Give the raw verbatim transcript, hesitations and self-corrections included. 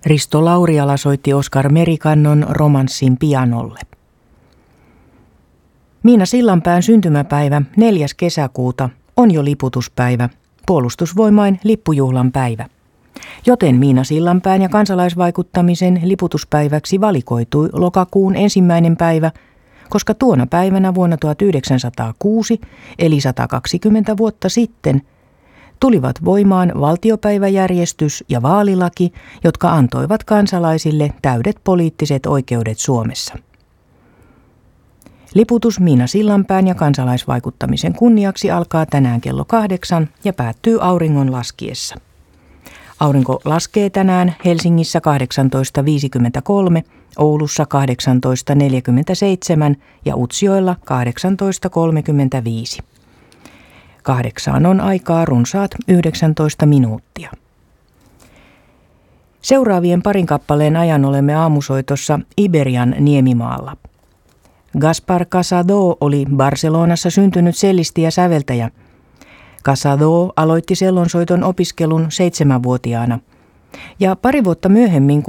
Risto Lauriala soitti Oskar Merikannon romanssin pianolle. Miina Sillanpään syntymäpäivä neljäs kesäkuuta on jo liputuspäivä, puolustusvoimain lippujuhlan päivä. Joten Miina Sillanpään ja kansalaisvaikuttamisen liputuspäiväksi valikoitui lokakuun ensimmäinen päivä, koska tuona päivänä vuonna tuhatyhdeksänsataakuusi, eli sata kaksikymmentä vuotta sitten, tulivat voimaan valtiopäiväjärjestys ja vaalilaki, jotka antoivat kansalaisille täydet poliittiset oikeudet Suomessa. Liputus Miina Sillanpään ja kansalaisvaikuttamisen kunniaksi alkaa tänään kello kahdeksan ja päättyy auringon laskiessa. Aurinko laskee tänään Helsingissä kahdeksantoista viisikymmentäkolme, Oulussa kahdeksantoista neljäkymmentäseitsemän ja Utsjoella kahdeksantoista kolmekymmentäviisi. Kahdeksaan on aikaa runsaat yhdeksäntoista minuuttia. Seuraavien parin kappaleen ajan olemme aamusoitossa Iberian niemimaalla. Gaspar Casado oli Barcelonassa syntynyt sellisti ja säveltäjä. Casado aloitti sellonsoiton opiskelun seitsemänvuotiaana ja pari vuotta myöhemmin,